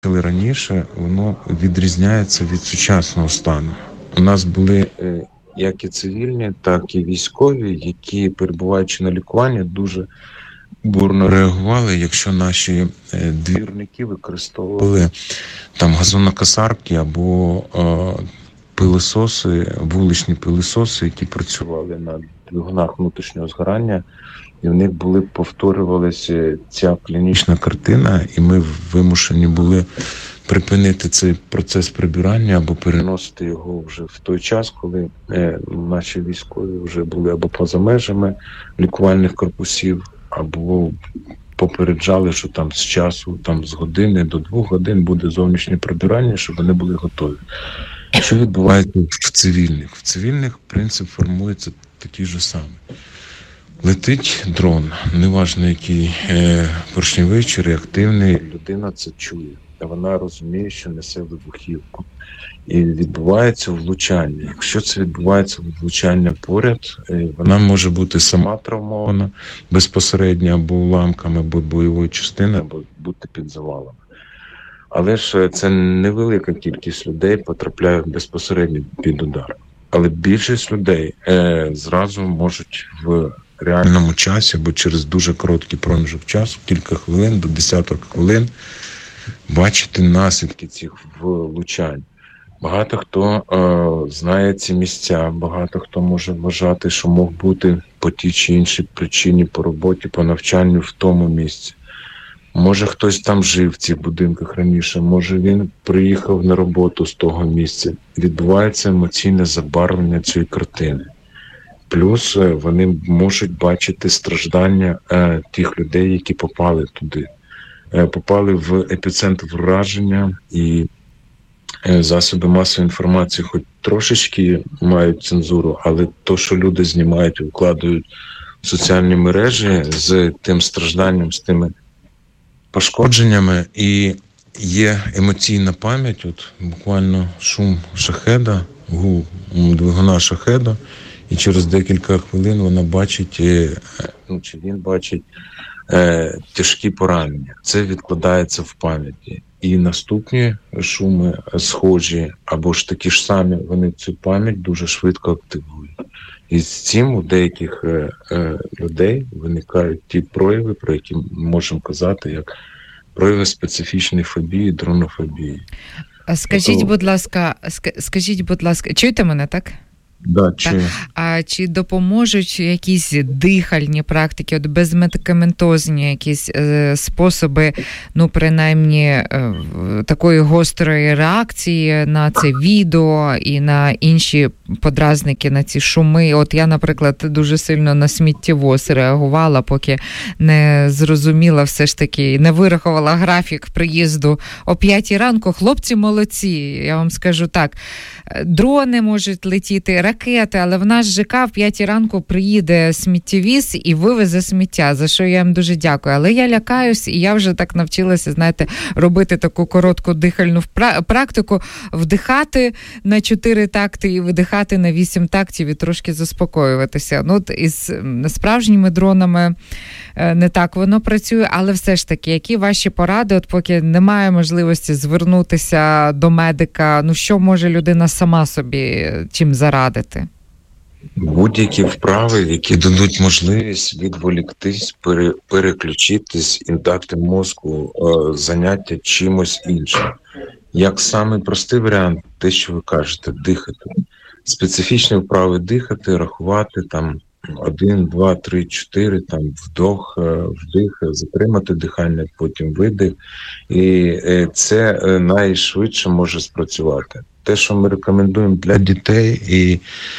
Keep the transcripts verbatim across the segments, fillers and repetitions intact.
раніше, воно відрізняється від сучасного стану. У нас були е, як і цивільні, так і військові, які, перебуваючи на лікуванні, дуже бурно реагували, якщо наші е, двірники використовували там газонокосарки або е, пилососи, вуличні пилососи, які працювали на двигунах внутрішнього згорання, і в них були повторювалася ця клінічна картина, і ми вимушені були припинити цей процес прибирання або переносити його вже в той час, коли е, наші військові вже були або поза межами лікувальних корпусів, або попереджали, що там з часу, там з години до двох годин буде зовнішнє прибирання, щоб вони були готові. Що відбувається в цивільних? В цивільних принцип формується такий же самий. Летить дрон, неважно який, е, поршневий чи реактивний, людина це чує. Та вона розуміє, що несе вибухівку. І відбувається влучання. Якщо це відбувається влучання поряд, вона може бути сама травмована безпосередньо або уламками, або бойової частини, або бути під завалами. Але ж це невелика кількість людей потрапляє безпосередньо під удар. Але більшість людей е, зразу можуть в реальному часі, або через дуже короткий проміжок часу, кілька хвилин до десяток хвилин, бачити наслідки цих влучань. Багато хто е, знає ці місця, багато хто може вважати, що мог бути по тій чи іншій причині, по роботі, по навчанню в тому місці. Може хтось там жив в цих будинках раніше, може він приїхав на роботу з того місця. Відбувається емоційне забарвлення цієї картини. Плюс е, вони можуть бачити страждання е, тих людей, які попали туди. Е, попали в епіцентр враження, і засоби масової інформації хоч трошечки мають цензуру, але то, що люди знімають і викладають в соціальні мережі з тим стражданням, з тими пошкодженнями, і є емоційна пам'ять, от буквально шум шахеда, гул двигуна шахеда, і через декілька хвилин вона бачить, ну, чи він бачить е, тяжкі поранення. Це відкладається в пам'яті. І наступні шуми схожі, або ж такі ж самі, вони цю пам'ять дуже швидко активують. І з цим у деяких е, е, людей виникають ті прояви, про які ми можемо казати, як прояви специфічної фобії, дронофобії. Скажіть, То... будь ласка, скажіть, будь ласка, чуєте мене, так? Да, чи... А чи допоможуть якісь дихальні практики, от безмедикаментозні якісь е, способи, ну, принаймні, е, такої гострої реакції на це відео і на інші подразники, на ці шуми? От я, наприклад, дуже сильно на сміттєвоз реагувала, поки не зрозуміла все ж таки, не вирахувала графік приїзду о п'ятій ранку. Хлопці молодці, я вам скажу так. Дрони можуть летіти, ракети, але в наш ЖК в п'ятій ранку приїде сміттєвіз і вивезе сміття, за що я їм дуже дякую. Але я лякаюсь, і я вже так навчилася, знаєте, робити таку коротку дихальну практику, вдихати на чотири такти і видихати на вісім тактів і трошки заспокоюватися. Ну, от із справжніми дронами не так воно працює, але все ж таки, які ваші поради, от поки немає можливості звернутися до медика, ну що може людина сама собі чим зарадити? Будь-які вправи, які дадуть можливість відволіктись, пере, переключитись і дати мозку е, заняття чимось іншим. Як самий простий варіант, те, що ви кажете, дихати. Специфічні вправи дихати, рахувати там один, два, три, чотири, там вдох, вдих, затримати дихання, потім видих. І це найшвидше може спрацювати. Те, що ми рекомендуємо для дітей і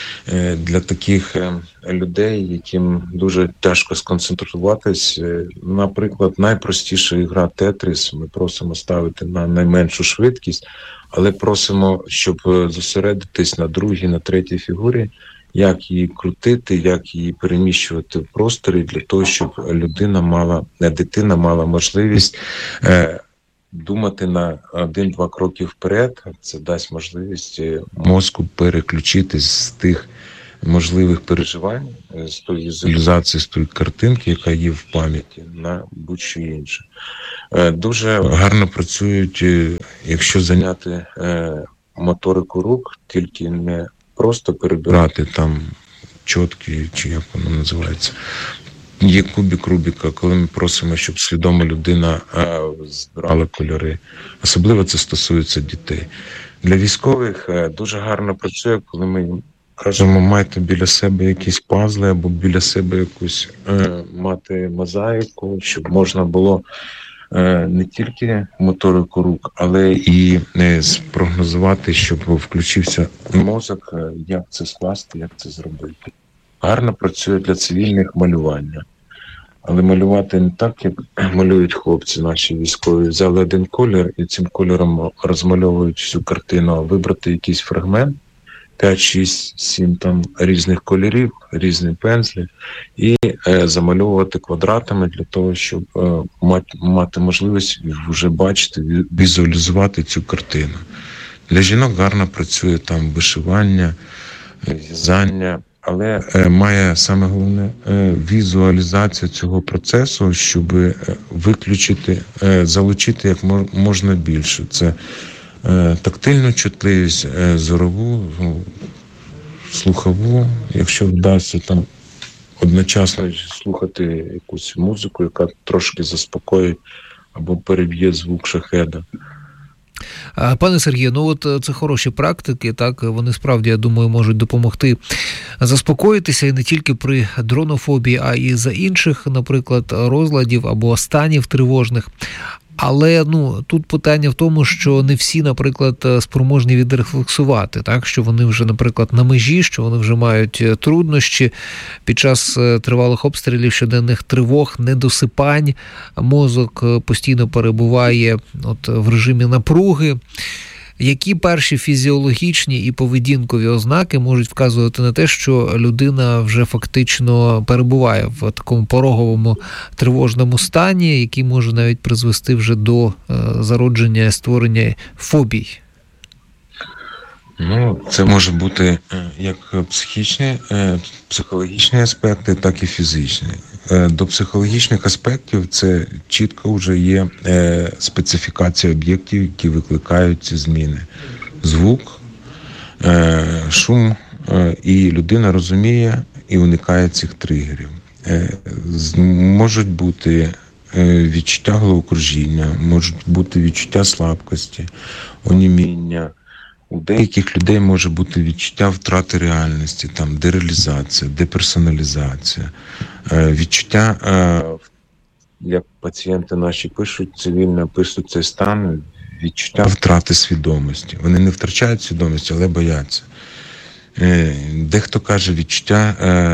для таких людей, яким дуже тяжко сконцентруватись, наприклад, найпростіша ігра Тетріс, ми просимо ставити на найменшу швидкість, але просимо, щоб зосередитись на другій, на третій фігурі, як її крутити, як її переміщувати в просторі для того, щоб людина мала, дитина мала можливість е, думати на один-два кроки вперед. Це дасть можливість мозку переключитись з тих можливих переживань, з тої візуалізації, з тої картинки, яка є в пам'яті, на будь-що інше. Дуже гарно працюють, якщо зайняти моторику рук, тільки не просто перебирати там чотки, чи як воно називається. Є кубик Рубіка, коли ми просимо, щоб свідома людина збирала кольори. Особливо це стосується дітей. Для військових дуже гарно працює, коли ми кажемо, майте біля себе якісь пазли або біля себе якусь е, мати мозаїку, щоб можна було е, не тільки моторику рук, але і е, спрогнозувати, щоб включився мозок, е, як це скласти, як це зробити. Гарно працює для цивільних малювання. Але малювати не так, як малюють хлопці наші військові. Взяли один колір і цим кольором розмальовують всю картину, а вибрати якийсь фрагмент, п'ять, шість, сім там різних кольорів, різні пензлі, і е, замальовувати квадратами для того, щоб е, мати, мати можливість вже бачити, візуалізувати цю картину. Для жінок гарно працює там вишивання, в'язання, але е, має саме головне е, візуалізація цього процесу, щоб е, виключити, е, залучити як можна більше. Це тактильну чутливість, зорову, слухову, якщо вдасться там одночасно слухати якусь музику, яка трошки заспокоїть або переб'є звук шахеда. Пане Сергію, ну от це хороші практики, так, вони справді, я думаю, можуть допомогти заспокоїтися і не тільки при дронофобії, а і за інших, наприклад, розладів або станів тривожних. Але ну тут питання в тому, що не всі, наприклад, спроможні відрефлексувати, так, що вони вже, наприклад, на межі, що вони вже мають труднощі під час тривалих обстрілів, щоденних тривог, недосипань, мозок постійно перебуває от в режимі напруги. Які перші фізіологічні і поведінкові ознаки можуть вказувати на те, що людина вже фактично перебуває в такому пороговому тривожному стані, який може навіть призвести вже до зародження, створення фобій? Ну, це може бути як психічні, психологічні аспекти, так і фізичні. До психологічних аспектів це чітко вже є специфікація об'єктів, які викликають ці зміни. Звук, шум, і людина розуміє і уникає цих тригерів. Можуть бути відчуття головокружіння, можуть бути відчуття слабкості, оніміння. У деяких людей може бути відчуття втрати реальності, там дереалізація, деперсоналізація, відчуття, як пацієнти наші пишуть, цивільно пишуть цей стан, відчуття втрати свідомості. Вони не втрачають свідомість, але бояться. Дехто каже відчуття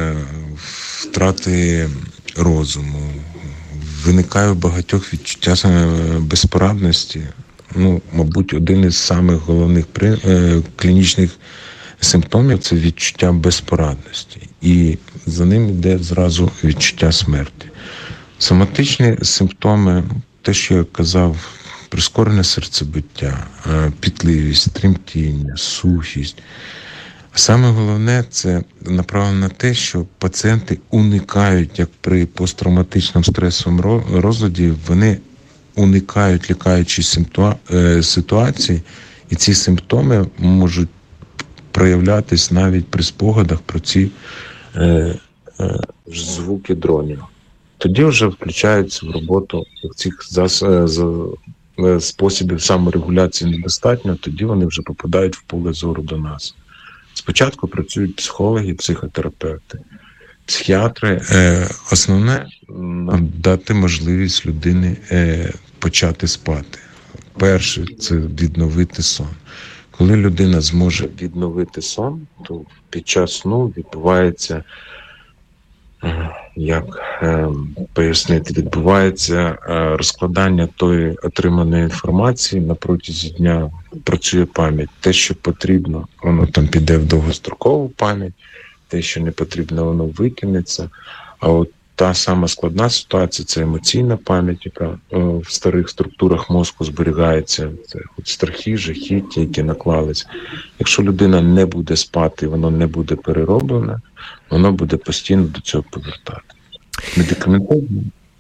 втрати розуму, виникає у багатьох відчуття безпорадності. Ну, мабуть, один із самих головних при... клінічних симптомів – це відчуття безпорадності. І за ним йде зразу відчуття смерті. Соматичні симптоми, те, що я казав, прискорене серцебиття, пітливість, тремтіння, сухість. Саме головне – це направлено на те, що пацієнти уникають, як при посттравматичному стресовому розладі, вони уникають лікаючі ситуації, і ці симптоми можуть проявлятись навіть при спогадах про ці е, е, звуки дронів. Тоді вже включаються в роботу цих зас, е, за, е, способів саморегуляції недостатньо, тоді вони вже попадають в поле зору до нас. Спочатку працюють психологи, психотерапевти. Психіатри, е, основне – дати можливість людині е, почати спати. Перше – це відновити сон. Коли людина зможе відновити сон, то під час сну відбувається, е, як е, пояснити, відбувається е, розкладання тої отриманої інформації на протязі дня, працює пам'ять. Те, що потрібно, воно там піде в довгострокову пам'ять, те, що не потрібно, воно викинеться. А от та сама складна ситуація – це емоційна пам'ять, яка в старих структурах мозку зберігається. Це от страхи, жахіття, які наклались. Якщо людина не буде спати, воно не буде перероблене, воно буде постійно до цього повертати. Медикаментозно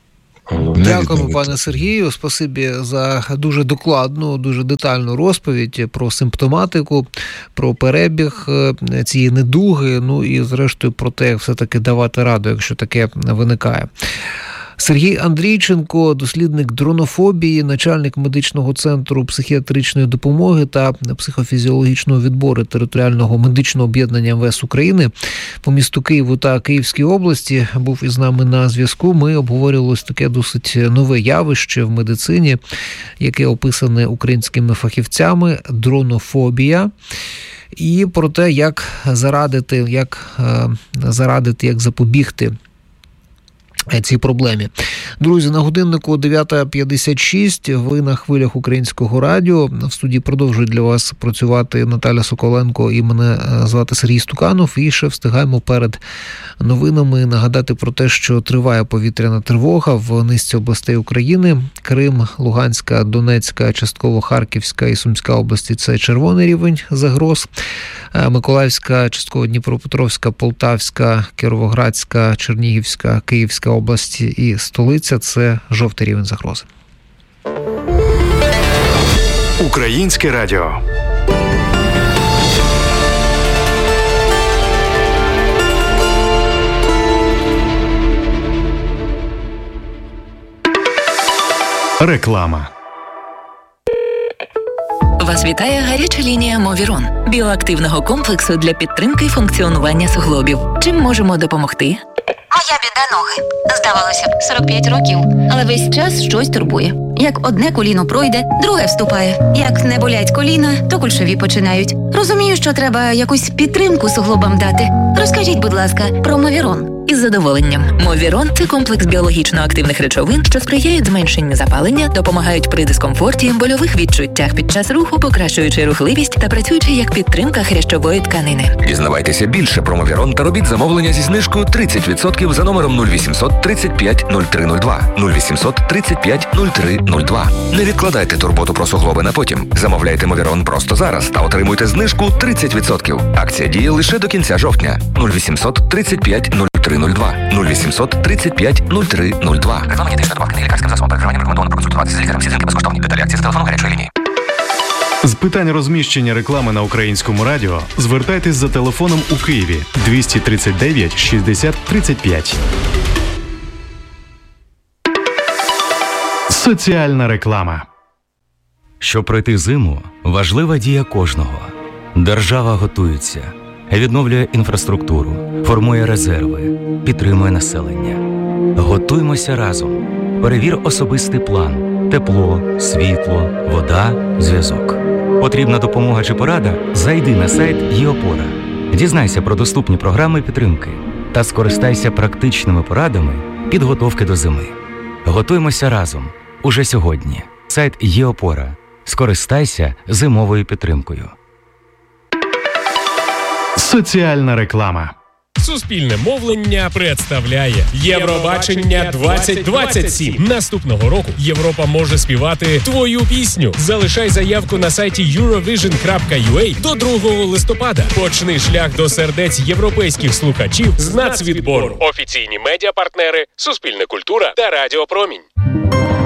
Головне Дякуємо, відновити. пане Сергію. Спасибі за дуже докладну, дуже детальну розповідь про симптоматику, про перебіг цієї недуги, ну і зрештою про те, як все-таки давати раду, якщо таке виникає. Сергій Андрійченко, дослідник дронофобії, начальник медичного центру психіатричної допомоги та психофізіологічного відбору територіального медичного об'єднання ем ве ес України по місту Києву та Київській області, був із нами на зв'язку. Ми обговорювали таке досить нове явище в медицині, яке описане українськими фахівцями – дронофобія. І про те, як зарадити, як зарадити, як запобігти цій проблемі. Друзі, на годиннику дев'ята п'ятдесят шість, ви на хвилях Українського радіо. В студії продовжують для вас працювати Наталя Соколенко і мене звати Сергій Стуканов. І ще встигаємо перед новинами нагадати про те, що триває повітряна тривога в низці областей України. Крим, Луганська, Донецька, частково Харківська і Сумська області – це червоний рівень загроз. Миколаївська, частково Дніпропетровська, Полтавська, Кіровоградська, Чернігівська, Київська області і столиця – це жовтий рівень загрози. Українське радіо. Реклама. Вас вітає гаряча лінія Movieron – біоактивного комплексу для підтримки функціонування суглобів. Чим можемо допомогти? Моя біда – ноги. Здавалося б, сорок п'ять років, але весь час щось турбує. Як одне коліно пройде, друге вступає. Як не болять коліна, то кульшові починають. Розумію, що треба якусь підтримку суглобам дати. Розкажіть, будь ласка, про Movieron. Із задоволенням. Movieron – це комплекс біологічно активних речовин, що сприяють зменшенню запалення, допомагають при дискомфорті, больових відчуттях під час руху, покращуючи рухливість та працюючи як підтримка хрящової тканини. Дізнавайтеся більше про Movieron та робіть замовлення зі знижкою тридцять відсотків за номером нуль вісімсот тридцять п'ять нуль три нуль два. нуль вісімсот тридцять п'ять нуль три нуль два. Не відкладайте турботу про суглоби на потім. Замовляйте Movieron просто зараз та отримуйте знижку тридцять відсотків. Акція діє лише до кінця жовтня. нуль вісімсот тридцять п'ять нуль три нуль два. нуль вісімсот тридцять п'ять нуль три нуль два. Реклама дієтична добавка не лікарським засобом. Перед вживанням рекомендовано проконсультуватися з лікарем. Всі дзвінки безкоштовні. Деталі акції за телефоном гарячої лінії. З питань розміщення реклами на Українському радіо звертайтесь за телефоном у Києві двісті тридцять дев'ять шістдесят тридцять п'ять. Соціальна реклама. Щоб пройти зиму, важлива дія кожного. Держава готується, відновлює інфраструктуру, формує резерви, підтримує населення. Готуймося разом. Перевір особистий план. Тепло, світло, вода, зв'язок. Потрібна допомога чи порада? Зайди на сайт ЄОПОРА. Дізнайся про доступні програми підтримки та скористайся практичними порадами підготовки до зими. Готуймося разом. Уже сьогодні. Сайт ЄОПОРА. Скористайся зимовою підтримкою. Соціальна реклама. Суспільне мовлення представляє Євробачення двадцять двадцять сім. Наступного року Європа може співати твою пісню. Залишай заявку на сайті юровіжн крапка ю а до другого листопада. Почни шлях до сердець європейських слухачів з нацвідбору. Офіційні медіапартнери, Суспільне культура та Радіо Промінь.